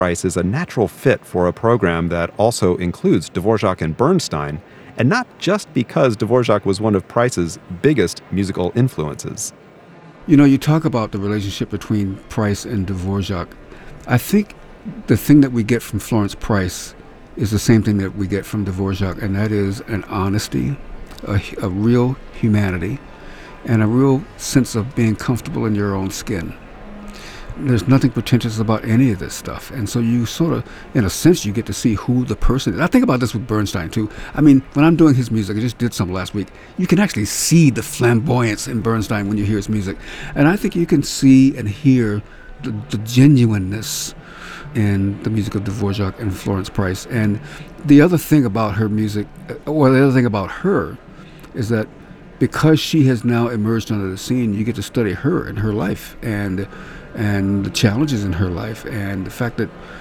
Price is a natural fit for a program that also includes Dvorak and Bernstein, and not just because Dvorak was one of Price's biggest musical influences. You know, you talk about the relationship between Price and Dvorak. I think the thing that we get from Florence Price is the same thing that we get from Dvorak, and that is an honesty, a real humanity, and a real sense of being comfortable in your own skin. There's nothing pretentious about any of this stuff. And so you sort of, in a sense, you get to see who the person is. I think about this with Bernstein, too. I mean, when I'm doing his music, I just did some last week, you can actually see the flamboyance in Bernstein when you hear his music. And I think you can see and hear the genuineness in the music of Dvorak and Florence Price. And the other thing about her music, or the other thing about her, is that because she has now emerged onto the scene, you get to study her and her life and the challenges in her life, and the fact that